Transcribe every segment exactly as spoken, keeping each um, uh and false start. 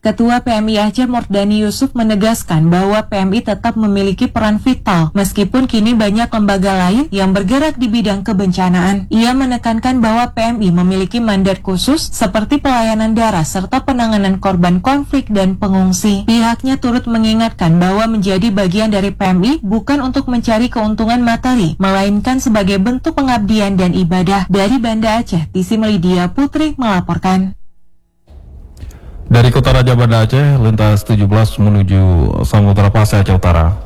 Ketua P M I Aceh Mordani Yusuf menegaskan bahwa P M I tetap memiliki peran vital meskipun kini banyak lembaga lain yang bergerak di bidang kebencanaan. Ia menekankan bahwa P M I memiliki mandat khusus seperti pelayanan darah serta penanganan korban konflik dan pengungsi. Pihaknya turut mengingatkan bahwa menjadi bagian dari P M I bukan untuk mencari keuntungan materi, melainkan sebagai bentuk pengabdian dan ibadah. Dari Banda Aceh, Tisi Melidia Putri melaporkan. Dari Kota Raja Banda Aceh, lintas tujuh belas menuju Samudra Pasai Aceh Utara.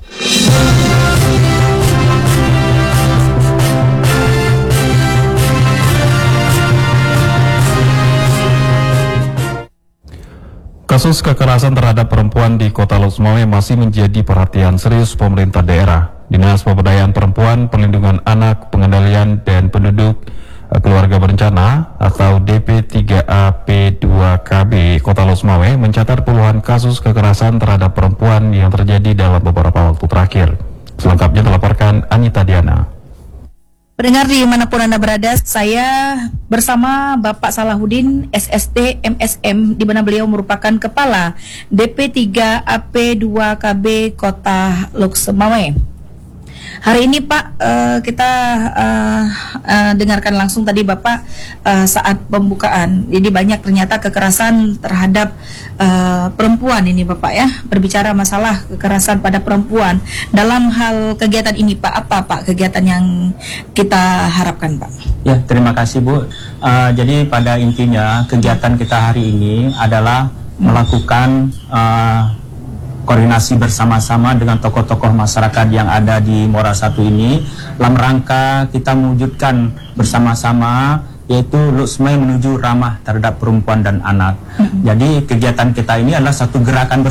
Kasus kekerasan terhadap perempuan di Kota Lok Sumawe masih menjadi perhatian serius pemerintah daerah. Dinas Pemberdayaan Perempuan, Perlindungan Anak, Pengendalian dan Penduduk Keluarga Berencana atau D P tiga A P dua K B Kota Lok Sumawe mencatat puluhan kasus kekerasan terhadap perempuan yang terjadi dalam beberapa waktu terakhir. Selengkapnya dilaporkan Anita Diana. Pendengar dimanapun Anda berada, saya bersama Bapak Salahuddin S S D M S M, di mana beliau merupakan Kepala D P tiga A P dua K B Kota Lok Sumawe. Hari ini Pak, uh, kita uh, uh, dengarkan langsung tadi Bapak uh, saat pembukaan. Jadi banyak ternyata kekerasan terhadap uh, perempuan ini Bapak ya. Berbicara masalah kekerasan pada perempuan. Dalam hal kegiatan ini Pak, apa Pak kegiatan yang kita harapkan Pak? Ya, terima kasih Bu. Uh, jadi pada intinya kegiatan kita hari ini adalah melakukan uh, koordinasi bersama-sama dengan tokoh-tokoh masyarakat yang ada di Muara Satu ini dalam rangka kita mewujudkan bersama-sama yaitu Lok Sumawe menuju ramah terhadap perempuan dan anak. Mm-hmm. Jadi kegiatan kita ini adalah satu gerakan